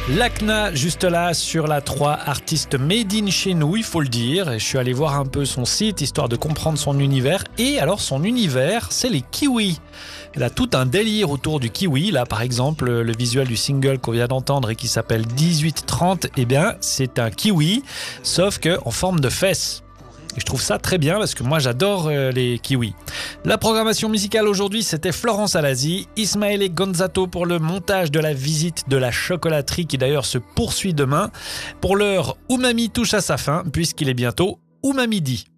Lakna, juste là, sur la 3, artiste made in chez nous, il faut le dire. Et je suis allé voir un peu son site, histoire de comprendre son univers. Et alors, son univers, c'est les kiwis. Elle a tout un délire autour du kiwi. Là, par exemple, le visuel du single qu'on vient d'entendre et qui s'appelle 1830, eh bien, c'est un kiwi, sauf qu'en forme de fesse. Et je trouve ça très bien parce que moi j'adore les kiwis. La programmation musicale aujourd'hui, c'était Florence Alasi, Ismaël Gonzato pour le montage de la visite de la chocolaterie qui d'ailleurs se poursuit demain. Pour l'heure, Umami touche à sa fin puisqu'il est bientôt Umamidi.